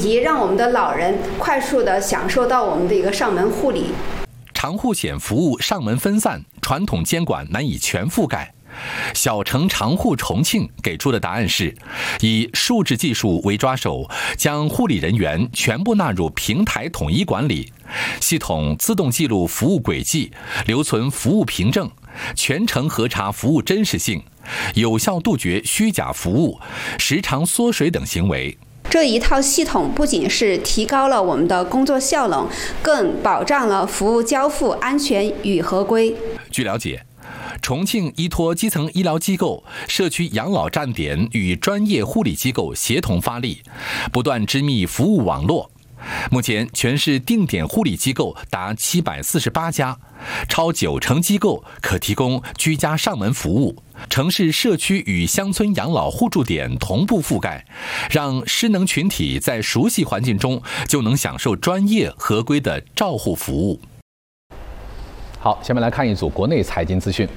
及让我们的老人快速地享受到我们的一个上门护理。 长护险服务上门分散，传统监管难以全覆盖。小城长护重庆给出的答案是，以数字技术为抓手，将护理人员全部纳入平台统一管理，系统自动记录服务轨迹，留存服务凭证，全程核查服务真实性，有效杜绝虚假服务、时长缩水等行为。 这一套系统不仅是提高了我们的工作效能，更保障了服务交付安全与合规。 据了解，重庆依托基层医疗机构、社区养老站点与专业护理机构协同发力，不断织密服务网络。目前，全市定点护理机构达748家，超90%机构可提供居家上门服务。城市社区与乡村养老互助点同步覆盖，让失能群体在熟悉环境中就能享受专业合规的照护服务。 好，下面来看一组国内财经资讯。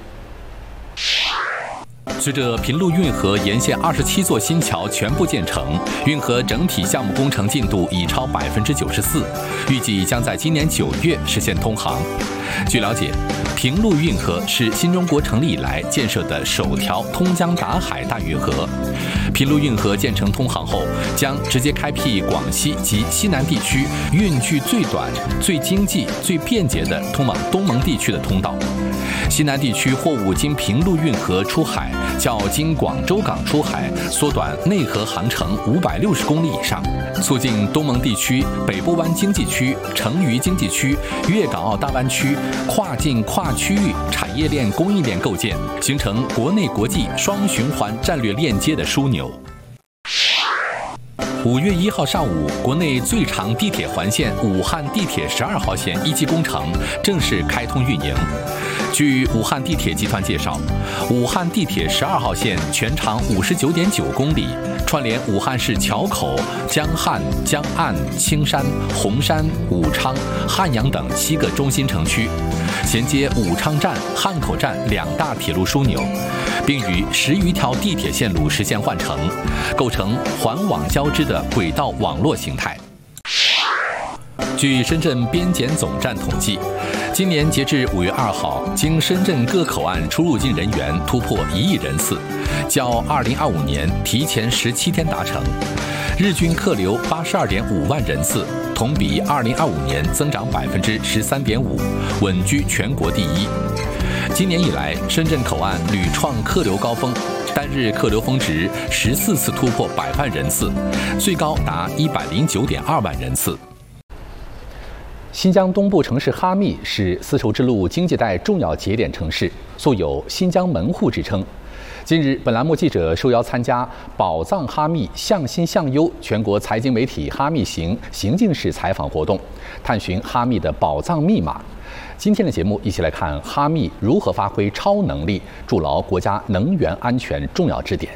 随着平陆运河沿线27座新桥全部建成，运河整体项目工程进度已超94%，预计将在今年9月实现通航。据了解，平陆运河是新中国成立以来建设的首条通江达海大运河。平陆运河建成通航后，将直接开辟广西及西南地区运距最短、最经济、最便捷的通往东盟地区的通道。西南地区货物经平陆运河出海，较经广州港出海缩短内河航程560公里以上，促进东盟地区、北部湾经济区、成渝经济区、粤港澳大湾区跨境跨区域产业链供应链构建，形成国内国际双循环战略链接的枢纽。5月1号上午，国内最长地铁环线武汉地铁12号线一期工程正式开通运营。据武汉地铁集团介绍，武汉地铁12号线全长59.9公里，串联武汉市硚口、江汉、江岸、青山、洪山、武昌、汉阳等7个中心城区，衔接武昌站、汉口站2大铁路枢纽，并与10余条地铁线路实现换乘，构成环网交织的轨道网络形态。据深圳边检总站统计，今年截至5月2号，经深圳各口岸出入境人员突破1亿人次，较2025年提前17天达成，日均客流82.5万人次，同比2025年增长13.5%，稳居全国第一。今年以来，深圳口岸屡创客流高峰，单日客流峰值14次突破100万人次，最高达109.2万人次。 新疆东部城市哈密是丝绸之路经济带重要节点城市，素有“新疆门户”之称。近日，本栏目记者受邀参加“宝藏哈密，向新向优”全国财经媒体哈密行行进式采访活动，探寻哈密的宝藏密码。今天的节目，一起来看哈密如何发挥超能力，筑牢国家能源安全重要支点。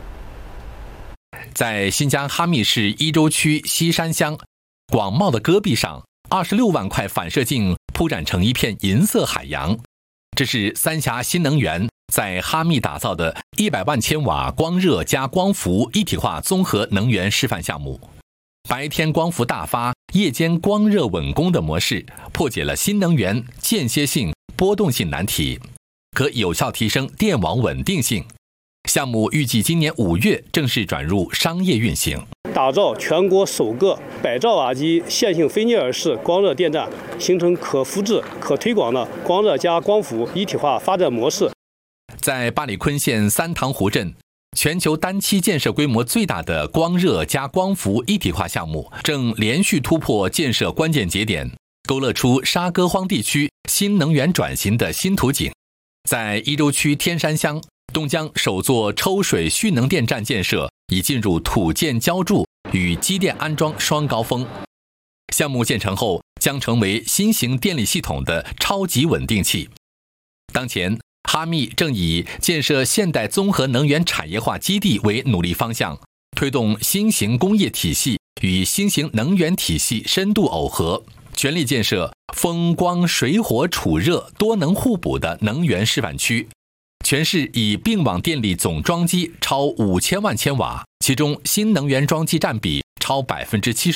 在新疆哈密市伊州区西山乡，广袤的戈壁上，26万块反射镜铺展成一片银色海洋。这是三峡新能源在哈密打造的100万千瓦光热加光伏一体化综合能源示范项目。白天光伏大发，夜间光热稳供的模式，破解了新能源间歇性、波动性难题，可有效提升电网稳定性。项目预计今年5月正式转入商业运行。 打造全国首个100兆瓦级线性菲涅尔式光热电站，形成可复制、可推广的光热加光伏一体化发展模式。 在八里坤县三塘湖镇，全球单期建设规模最大的光热加光伏一体化项目正连续突破建设关键节点，勾勒出沙戈荒地区新能源转型的新图景。在伊州区天山乡，东江首座抽水蓄能电站建设已进入土建浇筑与机电安装双高峰。项目建成后，将成为新型电力系统的超级稳定器。当前，哈密正以建设现代综合能源产业化基地为努力方向，推动新型工业体系与新型能源体系深度耦合，全力建设风光水火储热多能互补的能源示范区。全市已并网电力总装机超5000万千瓦，其中新能源装机占比超74%。